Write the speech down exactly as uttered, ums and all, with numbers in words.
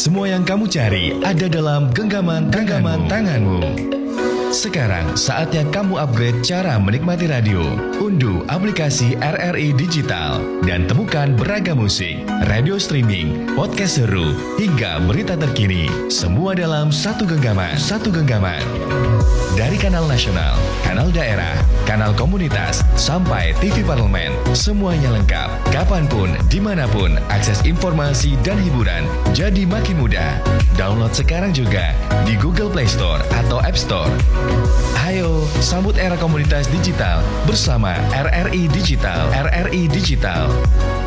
Semua yang kamu cari ada dalam genggaman genggaman tanganmu. Sekarang saatnya kamu upgrade cara menikmati radio. Unduh aplikasi R R I Digital dan temukan beragam musik, radio streaming, podcast seru, hingga berita terkini. Semua dalam satu genggaman. Satu genggaman. Dari kanal nasional, kanal daerah, kanal komunitas, sampai T V parlemen, semuanya lengkap. Kapanpun, dimanapun, akses informasi dan hiburan jadi makin mudah. Download sekarang juga di Google Play Store atau App Store. Ayo, sambut era komunitas digital bersama R R I Digital. R R I Digital.